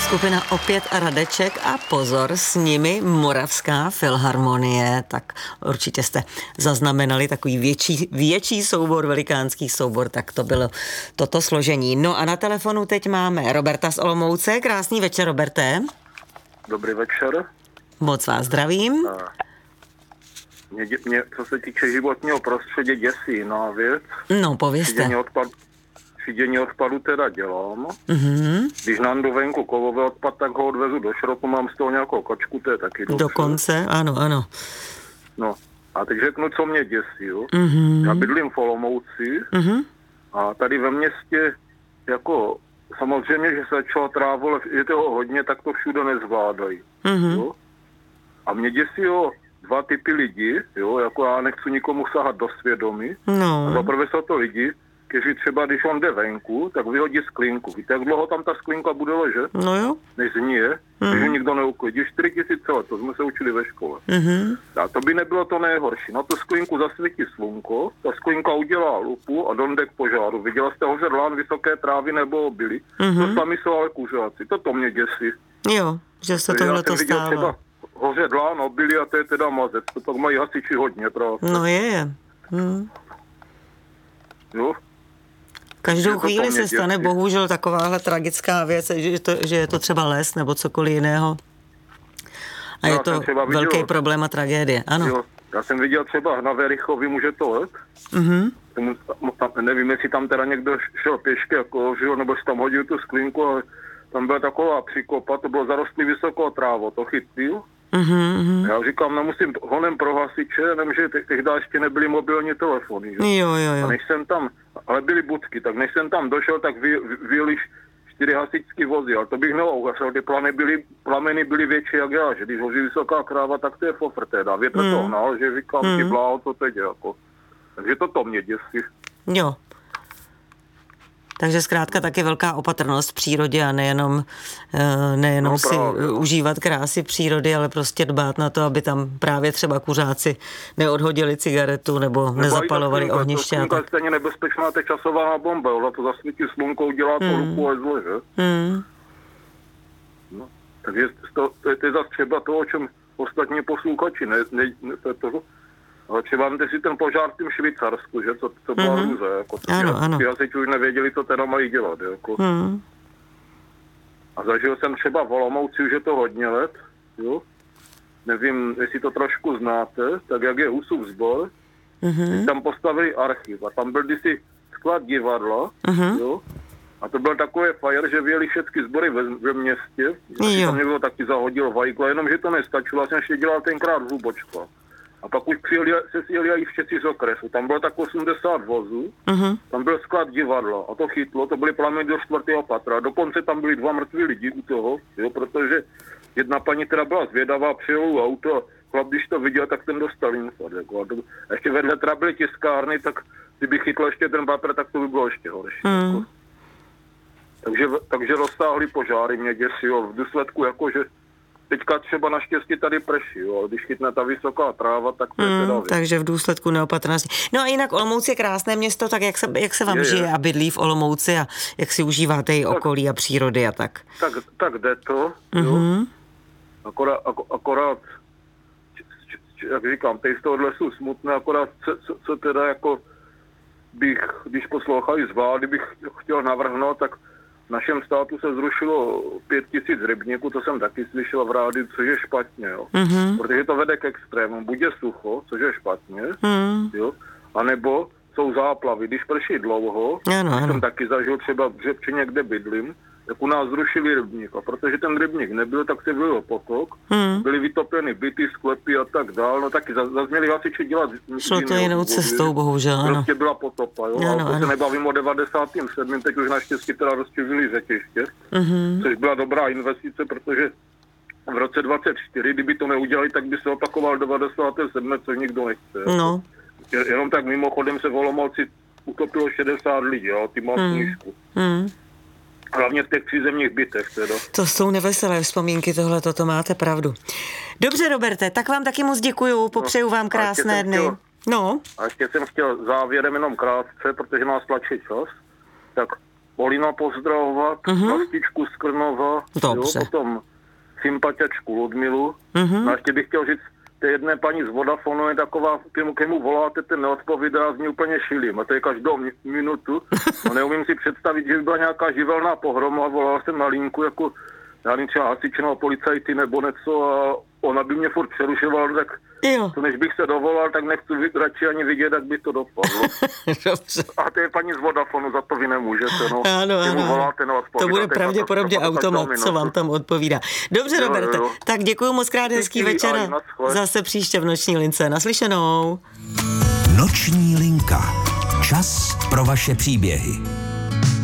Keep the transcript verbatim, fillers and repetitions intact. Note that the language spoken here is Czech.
Skupina Opět a Radeček a pozor, s nimi Moravská filharmonie, tak určitě jste zaznamenali takový větší, větší soubor, velikánský soubor, tak to bylo toto složení. No a na telefonu teď máme Roberta z Olomouce. Krásný večer, Roberte. Dobrý večer. Moc vás zdravím. A mě, mě, co se týče životního prostředí, děsí na věc. No, povězte. Třídění odpad, třídění odpadu teda dělám. Mm-hmm. Když nám venku kovový odpad, tak ho odvezu do šrotu, mám z toho nějakou kočku, to je taky dobře. Dokonce, ano, ano. No, a teď řeknu, co mě děsí, jo. Mm-hmm. Já bydlím v Olomouci mm-hmm. a tady ve městě, jako samozřejmě, že se začala trávu, ale je toho hodně, tak to všude nezvládají. Mm-hmm. Jo? A mě děsí, jo, dva typy lidí, jo, jako já nechci nikomu sahat do svědomí. No. A zaprvé jsou to lidi, kteří třeba, když on jde venku, tak vyhodí sklinku. Víte, jak dlouho tam ta sklinka bude ležet? No jo. Než zníje, mm. když nikdo neuklidí. čtyři tisíce let, to jsme se učili ve škole. Mm-hmm. A to by nebylo to nejhorší. Na tu sklinku zasvítí slunko, ta sklinka udělá lupu a donde k požáru. Viděla jste hořet lán, vysoké trávy nebo obilí? Mm-hmm. To sami jsou ale kuřáci. To to mě děsí. Jo, že se tohle to stává. Hořet lán, obilí a to je teda mazec. To pak mají hasiči hodně práce. No je, je. Hmm. Jo? Každou chvíli se stane bohužel takováhle tragická věc, že je to, že je to třeba les nebo cokoliv jiného. A no, je to velký viděl, problém a tragédie, ano. Jo, já jsem viděl třeba na Verichovi, může to let. Mhm. Tomu, tam, nevím, jestli tam teda někdo šel pěšky, jako, že jo, nebo si tam hodil tu sklinku, ale tam byla taková příkopa, to bylo zarostlý vysokou trávo, to chytil. Mm-hmm. Já říkám, nemusím honem pro hasiče, nemže tehdy ještě nebyly mobilní telefony. Že? Jo, jo, jo. A než jsem tam, ale byly budky, tak než jsem tam došel, tak vy, vyjeli čtyři hasičský vozy, ale to bych neuhasil, ty plameny byly, plameny byly větší jak já, že když hoří vysoká kráva, tak to je fofr teda. Větr mm. to hnal, že říkám, mm. ty bláho, co teď jako. Takže to to mě děsí. Jo. Takže zkrátka taky velká opatrnost v přírodě a nejenom, nejenom no, si právě. užívat krásy přírody, ale prostě dbát na to, aby tam právě třeba kuřáci neodhodili cigaretu nebo, nebo nezapalovali ohniště. Slunka je stejně nebezpečná, to je časová bomba, ale to zasvítí slunkou, dělá to hmm. lupu a zle, že? Hmm. No, takže to, to, je, to je zase třeba to, o čem ostatní posluchači, ne, ne, ne to je toho. Ale třeba máte si ten požár v tom Švýcarsku, že? Co, co byla mm-hmm. růze, jako to. Ano, ano. Ty hasiči už nevěděli, co teda mají dělat, jako. Mm. A zažil jsem třeba v Olomouci, už je to hodně let, jo? Nevím, jestli to trošku znáte, tak jak je Husův sbor, mm-hmm. tam postavili archiv a tam byl kdysi sklad divadla, mm-hmm. jo? A to byl takový fajer, že vyjeli všechny sbory ve, ve městě, a tam někdo taky zahodil vajkla, jenomže to nestačilo, já jsem ještě dělal tenkrát v Hlubočka. A pak už přijeli, se sjeli i všetci z okresu. Tam bylo tak osmdesát vozů, uh-huh. tam byl sklad divadla a to chytlo, to byly plameny do čtvrtého patra. Dokonce tam byli dva mrtví lidi u toho, jo, protože jedna paní teda byla zvědavá, přijelo auto a chlap, když to viděl, tak ten dostal infarkt. Jako. A, to, a ještě vedle teda byly tiskárny, tak kdyby chytlo ještě ten patr, tak to by bylo ještě horší. Uh-huh. Jako. Takže, takže rozsáhly požáry, mě děsí, jo, v důsledku jakože teďka třeba naštěstí tady prší, jo, ale když chytne ta vysoká tráva, tak to je mm, teda takže v důsledku neopatrnosti. No a jinak Olomouc je krásné město, tak jak se, jak se vám je, žije je. a bydlí v Olomouci a jak si užíváte její okolí a přírody a tak? Tak, tak jde to, mm-hmm. jo. Akorát, akorát jak říkám, tady z tohohle jsou smutné, akorát co, co, co teda jako bych, když poslouchali z vlády, bych chtěl navrhnout, tak v našem státu se zrušilo pět tisíc rybníků, to jsem taky slyšel v rádiu, což je špatně, jo. Mm-hmm. Protože to vede k extrému. Buď je sucho, což je špatně, mm. jo, anebo jsou záplavy. Když prší dlouho, ano, ano. jsem taky zažil třeba v Řepčině, kde bydlím, tak u nás zrušili rybník. A protože ten rybník nebyl, tak se vylil potok, mm. byly vytopeny byty, sklepy a tak dál. No taky zase měli hasiči dělat. Šlo to jinou cestou, bohužel, ano. Prostě byla potopa, jo. Ano, a to ano. se nebavím o devadesátém sedmém teď už naštěstí teda rozčivili řečiště, mm-hmm. což byla dobrá investice, protože v roce dvacet čtyři, kdyby to neudělali, tak by se opakoval devadesátém sedmém což nikdo nechce. No. Jenom tak mimochodem se v Olomouci utopilo šedesát lidí, jo, ty mám mm. knížku. Mm. Hlavně v těch přízemních bytech teda. To jsou neveselé vzpomínky, tohle, to máte pravdu. Dobře, Roberte, tak vám taky moc děkuju, popřeju vám krásné dny. Chtěl, no. A ještě jsem chtěl závěrem jenom krátce, protože nás tlačí čas, tak Polina pozdravovat, uh-huh. Vlastičku z Krnova, jo, potom sympatiačku Ludmilu. Mm-hmm. No a ještě bych chtěl říct, té jedné paní z Vodafonu je taková, kému voláte, ten neodpovídá, z ní úplně šilím. A to je každou minutu. No neumím si představit, že by byla nějaká živelná pohroma, volal jsem na linku jako já nevím, třeba hasiče nebo policajty nebo něco a ona by mě furt přerušovala, tak jo. To než bych se dovolal, tak nechci radši ani vidět, jak by to dopadlo. Dobře. A to je paní z Vodafonu, za to vy nemůžete, no. Ano, ano. Voláte, no, to bude pravděpodobně automat, co vám tam odpovídá. Dobře, jo, Roberte, jo. Tak děkuji moc krát, hezký večer. Zase příště v Noční lince. Naslyšenou. Noční linka. Čas pro vaše příběhy.